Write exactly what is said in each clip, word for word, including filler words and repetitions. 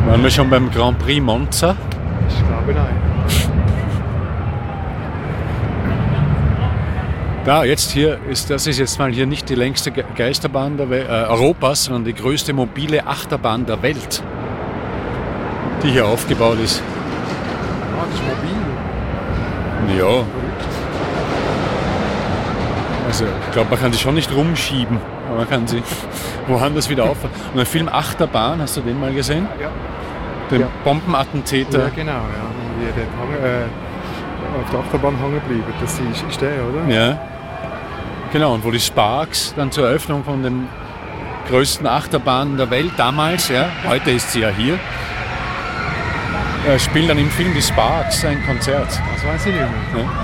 Waren wir schon beim Grand Prix Monza? Ich glaube nein. Da, jetzt hier ist, das ist jetzt mal hier nicht die längste Ge- Geisterbahn der Welt, äh, Europas, sondern die größte mobile Achterbahn der Welt, die hier aufgebaut ist. Ah, das ist mobil. Ja, Verrückt. also ich glaube, man kann sie schon nicht rumschieben, aber man kann sie woanders wieder auffahren. Und der Film Achterbahn, hast du den mal gesehen? Ja. Den Ja. Bombenattentäter. Ja, genau. Ja. Wie der hang, äh, auf der Achterbahn hängen geblieben. Das ist, ist der, oder? Ja. Genau, und wo die Sparks dann zur Eröffnung von den größten Achterbahnen der Welt damals, ja, heute ist sie ja hier, äh, spielen dann im Film die Sparks ein Konzert. Das weiß ich nicht mehr. Ja.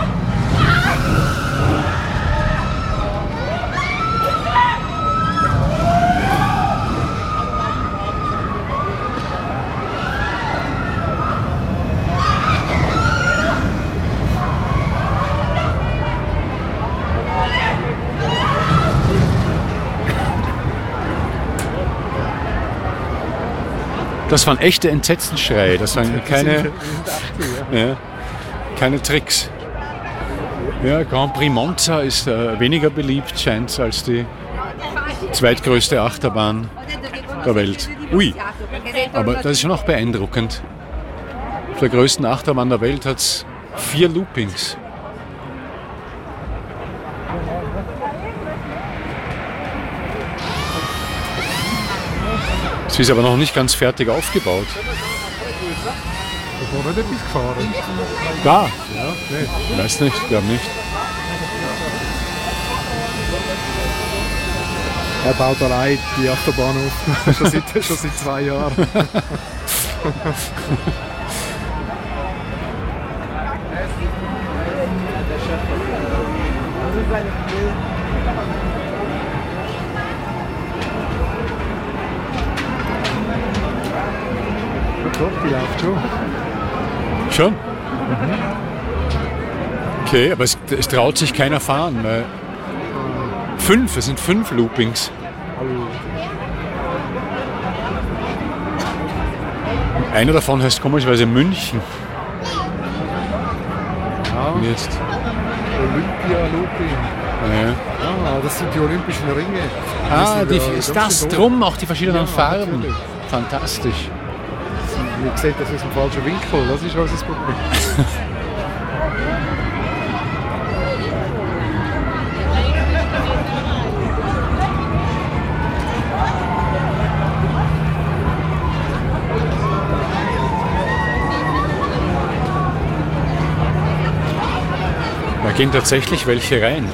Das waren echte Entsetzensschreie, das waren keine, Wir sind achtzig, ja. ja, keine Tricks. Ja, Grand Prix Monza ist äh, weniger beliebt, scheint es, als die zweitgrößte Achterbahn der Welt. Ui, aber das ist schon auch beeindruckend. Auf der größten Achterbahn der Welt hat es vier Loopings. Sie ist aber noch nicht ganz fertig aufgebaut. Da war nicht etwas gefahren. Da, Ja, nicht. ich weiß nicht, ich glaube nicht. Er baut allein die Achterbahn auf. schon, seit, schon seit zwei Jahren. Doch, die läuft schon. Schon? Okay, aber es, es traut sich keiner fahren. Weil fünf, es sind fünf Loopings. Einer davon heißt komischerweise München. Ja, Und jetzt, Olympia-Looping. ja. Ah, das sind die Olympischen Ringe. Ah, sind die, ja ist ganz das schön drum, auch die verschiedenen Ja, Farben. natürlich. Fantastisch. hoch. Ihr seht das aus dem falschen Winkel, das ist unser Problem. Da gehen tatsächlich welche rein.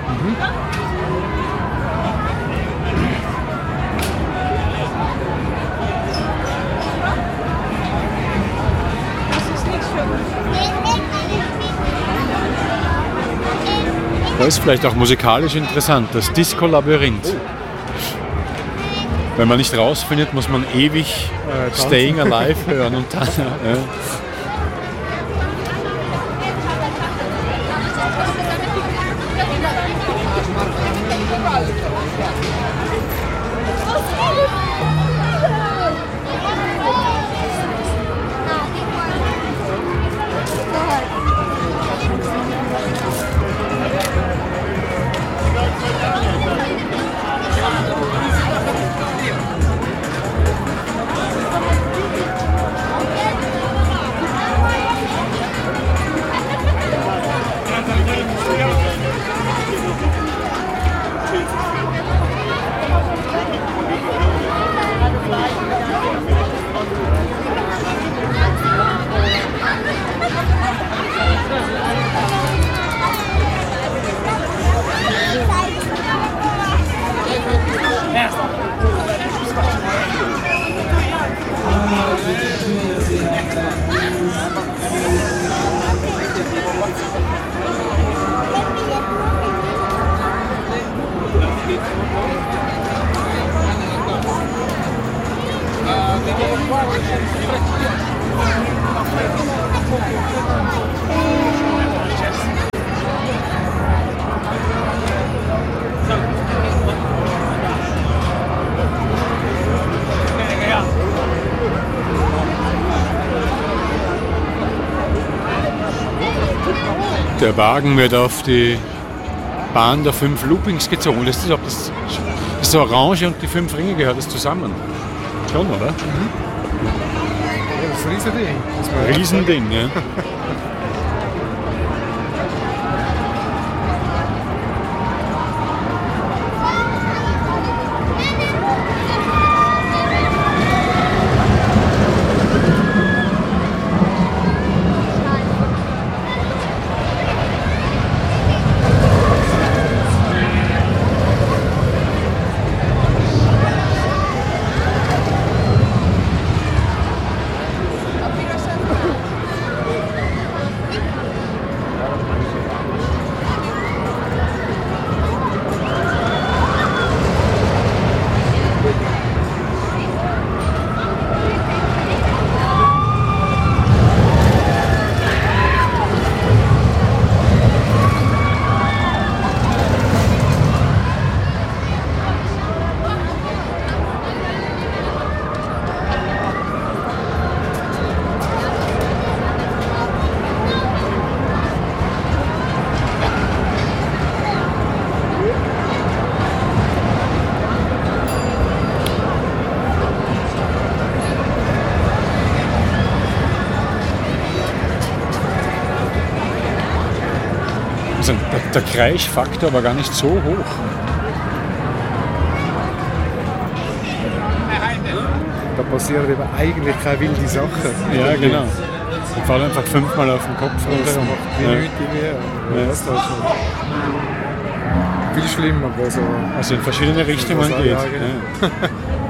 Das ist vielleicht auch musikalisch interessant, das Disco-Labyrinth. Wenn man nicht rausfindet, muss man ewig Äh, tanzen. Staying Alive hören und dann. Ja. Der Wagen wird auf die Bahn der fünf Loopings gezogen. Das ist, ob das, das ist orange und die fünf Ringe gehört das zusammen. Schon, oder? Mhm. Ja, das ist ein Riesending. Das war Riesending, ja. Also der, der Kreischfaktor war gar nicht so hoch. Da passieren eben eigentlich keine wilde Sachen. Ja, genau. Ich falle einfach fünfmal auf den Kopf runter. Das macht wie Ja. nichts mehr. Ja. Das ist schon viel schlimmer, wo so... Also in verschiedene Richtungen Ja, geht. genau. Ja.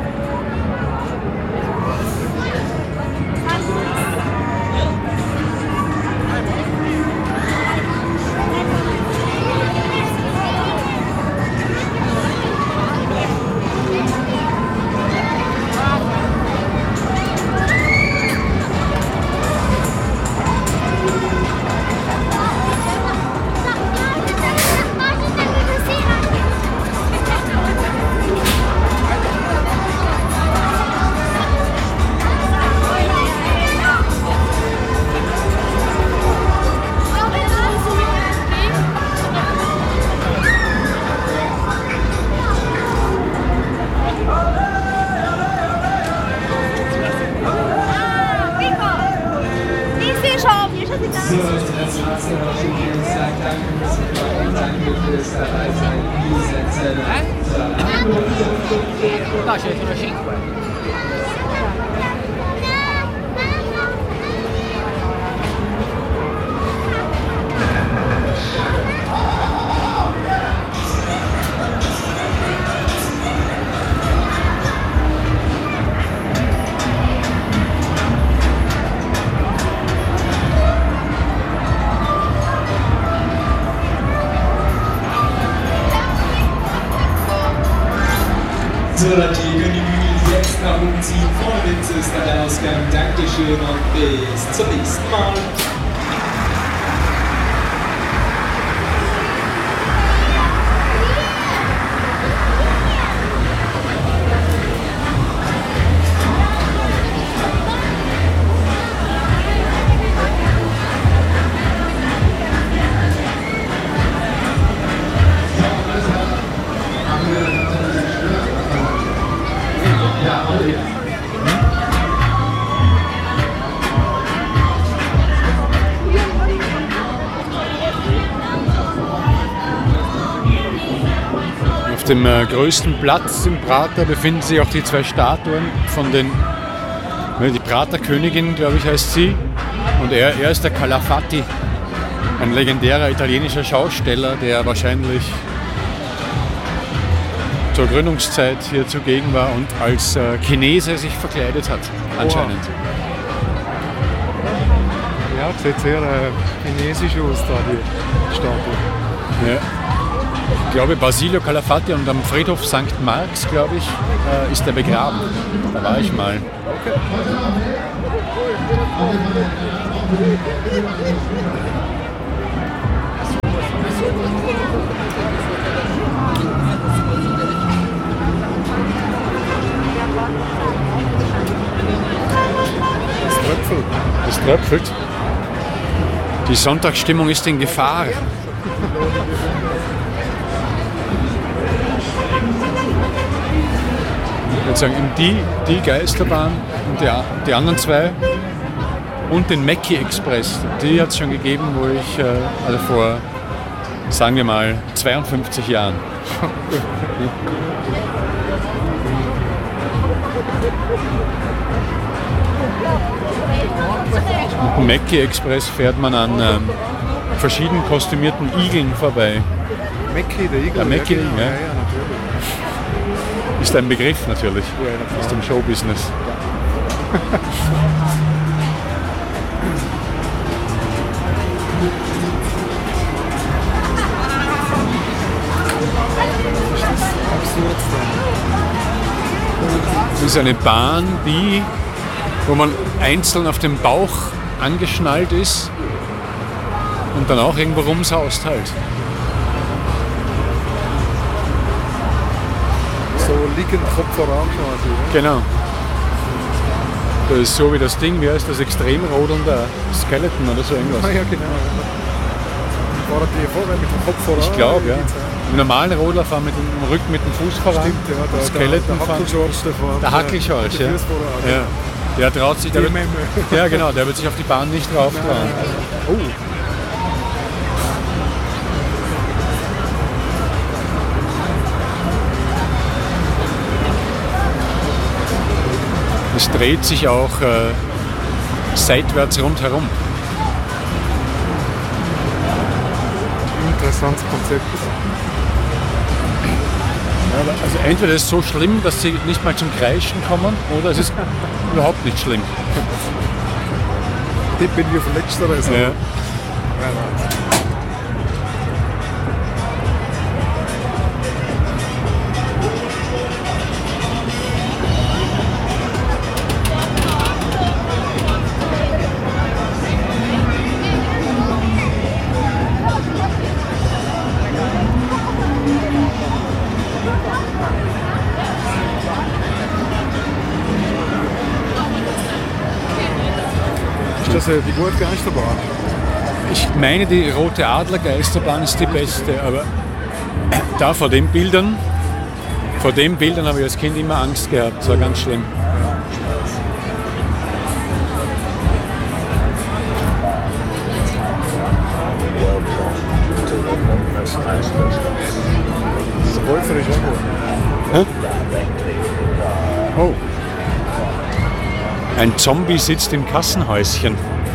No, ce ne sono cinque. So, Leute, ihr könnt die Bühne jetzt nach oben ziehen. Vorne links ist der Ausgang. Dankeschön und bis zum nächsten Mal. Auf dem äh, größten Platz im Prater befinden sich auch die zwei Statuen von den, äh, die Praterkönigin, glaube ich, heißt sie. Und er, er ist der Calafati, ein legendärer italienischer Schausteller, der wahrscheinlich zur Gründungszeit hier zugegen war und als äh, Chinese sich verkleidet hat, anscheinend. Ja, sieht sehr äh, chinesisch aus, da die Statue. Ja. Ich glaube, Basilio Calafati und am Friedhof Sankt Marx, glaube ich, äh, ist er begraben. Da war ich mal. Das Tröpfel. Das tröpfelt. Die Sonntagsstimmung ist in Gefahr. Ich würde sagen, die, die Geisterbahn und die, die anderen zwei und den Mackie Express, die hat es schon gegeben, wo ich, äh, also vor, sagen wir mal, zweiundfünfzig Jahren. Mit dem Mackie Express fährt man an ähm, verschieden kostümierten Igeln vorbei. Mackie, der Igel. Der Mackie, ja, genau. ja. Ja, ja, natürlich. Ist ein Begriff natürlich Ja, natürlich. aus dem Showbusiness. Das ist eine Bahn, die, wo man einzeln auf dem Bauch angeschnallt ist und dann auch irgendwo rumsaust halt. So liegend Kopf voran quasi. Ja? Genau. Das ist so wie das Ding, wie heißt das, extremrodelnde Skeleton oder so irgendwas. Ah, ja, genau. Ja. Fahren die vorher mit dem Kopf voran? Ich glaube, ja. Geht's, Im normalen Rodler fahren mit dem Rücken mit dem Fuß voran. Stimmt, ja. Der, Skeleton der, der Hackelschorsch, der fährt. Der Hackelschorsch, mit den ja. Füßen voran. Ja. Der traut sich, der Die wird, Memme. ja genau, der wird sich auf die Bahn nicht drauf trauen. Oh. Es dreht sich auch äh, seitwärts rundherum. Interessantes Konzept. Ja, also entweder ist es so schlimm, dass sie nicht mal zum Kreischen kommen, oder es ist überhaupt nicht schlimm. Ich bin wie auf letzteres. Ja. Ist das äh, die gute Geisterbahn? Ich meine, die Rote Adler Geisterbahn ist die beste, aber da vor den Bildern, vor den Bildern habe ich als Kind immer Angst gehabt. Das war ganz schlimm. Der Wolfer ist auch gut. Oh. Ein Zombie sitzt im Kassenhäuschen.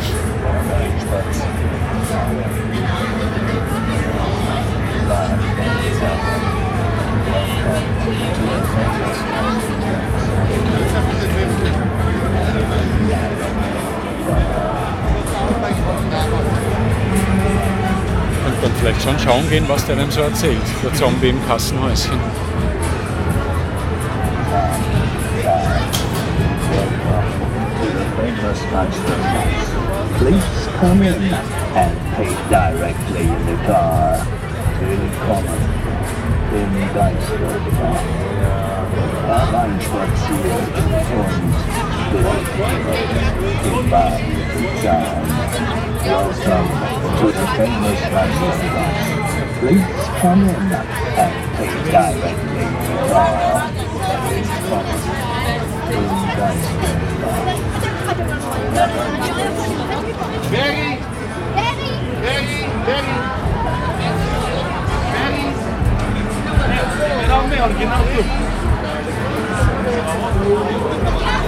Und dann vielleicht schon schauen gehen, was der denn so erzählt, der Zombie im Kassenhäuschen. Please come in and pay directly in the car. Willkommen im Geisterbahn. Hereinspaziert und bewegt im Baden bezahlen. Welcome to the famous Geisterbahn. Please come in and pay directly in the car. Willkommen im Geisterbahn. Berry! Berry! Berry! Berry! Berry! Genau mehr, genau so.